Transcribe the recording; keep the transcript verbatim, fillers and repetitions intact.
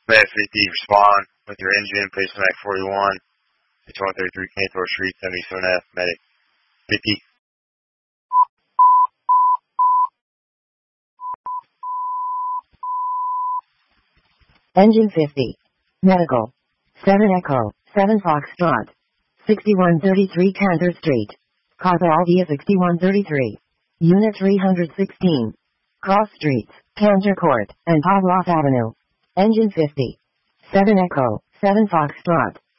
Med fifty, respond with your engine, place Mac forty-one, H one thirty-three, Cantor Street, seventy-seven F, medic fifty. Engine fifty. Medical. seven Echo, seven Foxtrot. sixty-one thirty-three Cantor Street. Carvaldia sixty-one thirty-three. Unit three hundred sixteen. Cross Streets, Cantor Court, and Pavlov Avenue. Engine fifty. seven Echo, seven Foxtrot.